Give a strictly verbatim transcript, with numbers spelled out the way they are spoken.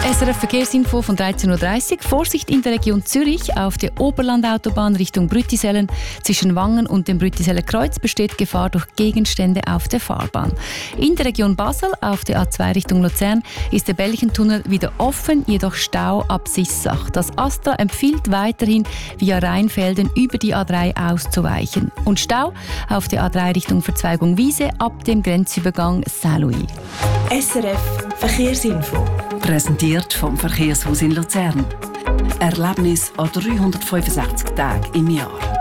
S R F Verkehrsinfo von dreizehn Uhr dreißig. Vorsicht in der Region Zürich. Auf der Oberlandautobahn Richtung Brüttisellen zwischen Wangen und dem Brüttiseller Kreuz besteht Gefahr durch Gegenstände auf der Fahrbahn. In der Region Basel auf der A zwei Richtung Luzern ist der Belchentunnel wieder offen, jedoch Stau ab Sissach. Das ASTRA empfiehlt weiterhin via Rheinfelden über die A drei auszuweichen. Und Stau auf der A drei Richtung Verzweigung Wiese ab dem Grenzübergang Saint-Louis. S R F Verkehrsinfo. Präsentiert vom Verkehrshaus in Luzern. Erlebnis an dreihundertfünfundsechzig Tagen im Jahr.